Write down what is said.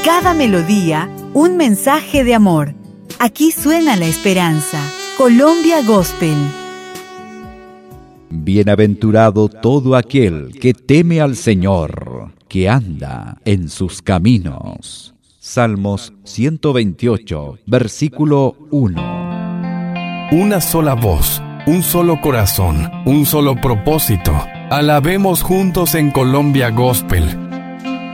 cada melodía, un mensaje de amor. Aquí suena la esperanza. Colombia Gospel. Bienaventurado todo aquel que teme al Señor, que anda en sus caminos. Salmos 128, versículo 1. Una sola voz, un solo corazón, un solo propósito. Alabemos juntos en Colombia Gospel.